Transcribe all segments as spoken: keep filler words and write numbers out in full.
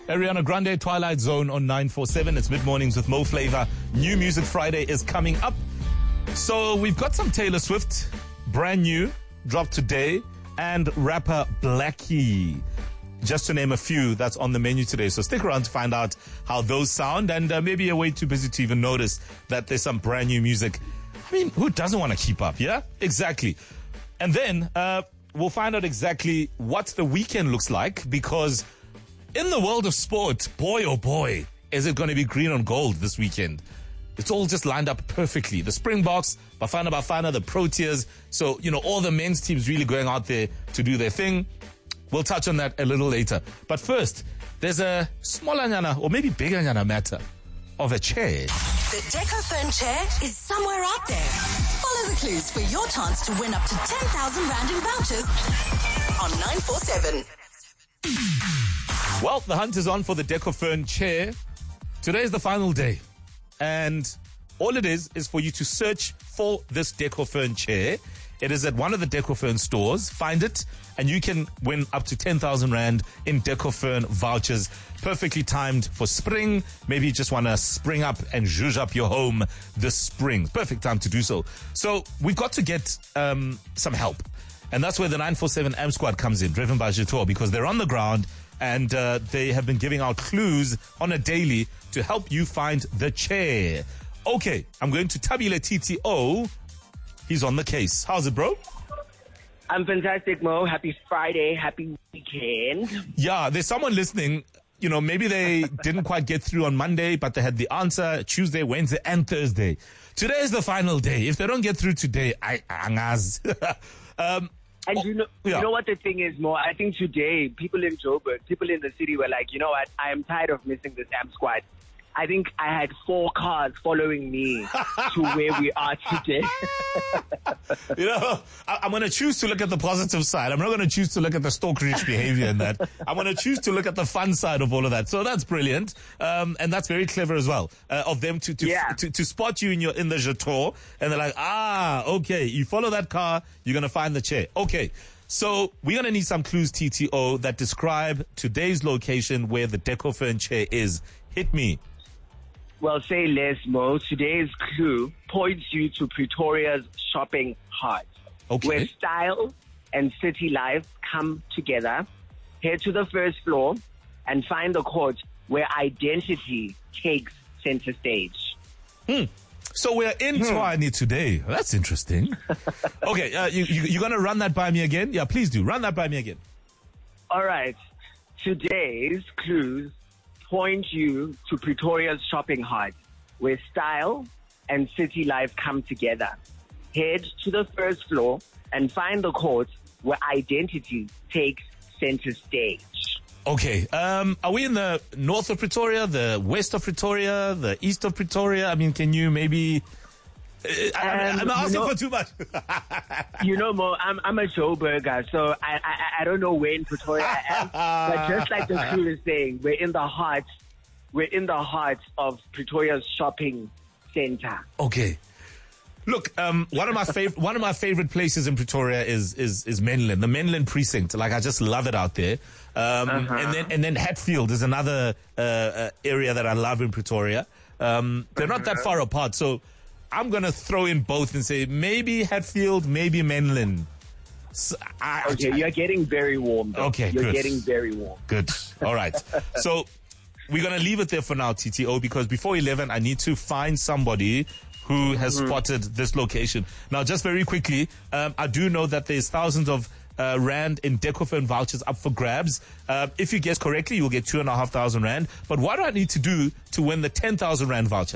Ariana Grande, Twilight Zone on nine four seven. It's mid-mornings with Mo Flavor. New Music Friday is coming up. So we've got some Taylor Swift, brand new, dropped today, and rapper Blackie. Just to name a few that's on the menu today. So stick around to find out how those sound, and uh, maybe you're way too busy to even notice that there's some brand new music. I mean, who doesn't want to keep up, yeah? Exactly. And then uh, we'll find out exactly what the weekend looks like, because in the world of sport, boy oh boy, is it going to be green on gold this weekend. It's all just lined up perfectly. The Springboks, Bafana Bafana, the Proteas. So, you know, all the men's teams really going out there to do their thing. We'll touch on that a little later. But first, there's a smaller nyana, or maybe bigger nyana matter of a chair. The Decophone chair is somewhere out there. Follow the clues for your chance to win up to ten thousand rand in vouchers on nine four seven. Well, the hunt is on for the Decophone chair. Today is the final day. And all it is, is for you to search for this Decophone chair. It is at one of the Decophone stores. Find it, and you can win up to ten thousand rand in Decophone vouchers. Perfectly timed for spring. Maybe you just want to spring up and zhuzh up your home this spring. Perfect time to do so. So we've got to get um, some help. And that's where the nine four seven A M Squad comes in, driven by Jetor, because they're on the ground and uh, they have been giving out clues on a daily to help you find the chair. Okay, I'm going to Tabile T T O. He's on the case. How's it, bro? I'm fantastic, Mo. Happy Friday. Happy weekend. Yeah, there's someone listening. You know, maybe they didn't quite get through on Monday, but they had the answer Tuesday, Wednesday, and Thursday. Today is the final day. If they don't get through today, I angaz. um, and you know, yeah. you know what the thing is, Mo? I think today, people in Joburg, people in the city were like, you know what? I am tired of missing this A M Squad. I think I had four cars following me to where we are today. You know, I, I'm going to choose to look at the positive side. I'm not going to choose to look at the stalkerish behavior in that. I'm going to choose to look at the fun side of all of that. So that's brilliant. Um, and that's very clever as well, uh, of them to, to, yeah. to, to spot you in your, in the Jetor. And they're like, ah, okay, you follow that car, you're going to find the chair. Okay. So we're going to need some clues, T T O, that describe today's location where the Decophone chair is. Hit me. Well, say less, Mo. Today's clue points you to Pretoria's shopping heart, okay. where style and city life come together. Head to the first floor and find the court where identity takes center stage. Hmm. So we're in hmm. Tshwane today. That's interesting. Okay, uh, you, you, you're going to run that by me again? Yeah, please do. Run that by me again. All right. Today's clues point you to Pretoria's shopping heart, where style and city life come together. Head to the first floor and find the court where identity takes center stage. Okay, um, are we in the north of Pretoria, the west of Pretoria, the east of Pretoria? I mean, can you maybe... Uh, I, um, I'm asking you know, for too much. You know, Mo, I'm, I'm a Joburger, so I, I, I don't know where in Pretoria I am. But just like the clue is saying, we're in the heart, we're in the heart of Pretoria's shopping center. Okay. Look, um, one of my favorite one of my favorite places in Pretoria is is is Menlyn, the Menlyn precinct. Like, I just love it out there. Um, uh-huh. And then and then Hatfield is another uh, uh, area that I love in Pretoria. Um, they're not that far apart, so I'm gonna throw in both and say maybe Hatfield, maybe Menlyn. So I, Okay, I, you're getting very warm, though. Okay, You're good. getting very warm. Good. All right. So we're going to leave it there for now, T T O, because before eleven, I need to find somebody who has mm-hmm. spotted this location. Now, just very quickly, um, I do know that there's thousands of uh, rand in Decophone vouchers up for grabs. Uh, if you guess correctly, you'll get two and a half thousand rand. But what do I need to do to win the ten thousand rand voucher?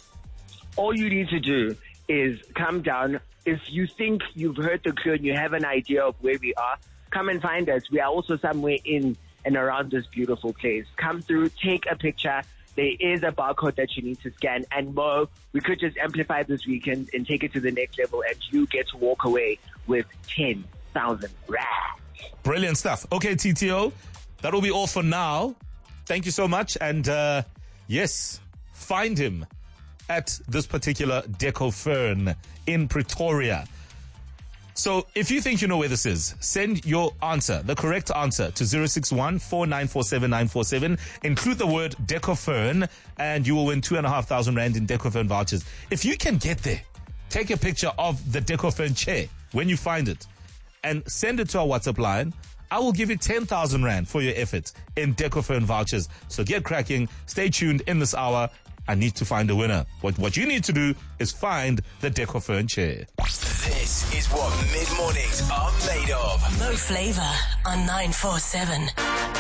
All you need to do is come down. If you think you've heard the clue and you have an idea of where we are, come and find us. We are also somewhere in and around this beautiful place. Come through, take a picture. There is a barcode that you need to scan. And Mo, we could just amplify this weekend and take it to the next level, and you get to walk away with ten thousand rand. Brilliant stuff. Okay, T T O, that will be all for now. Thank you so much. And uh, yes, find him at this particular Decophone in Pretoria. So if you think you know where this is, send your answer, the correct answer, to zero six one, four nine four seven, nine four seven. Include the word Decofern, and you will win two and a half thousand rand in Decofern vouchers. If you can get there, take a picture of the Decofern chair when you find it and send it to our WhatsApp line. I will give you ten thousand rand for your effort in Decofern vouchers. So get cracking. Stay tuned in this hour. I need to find a winner. What what you need to do is find the Decofern chair. This is what mid-mornings are made of. Mo Flava on nine four seven.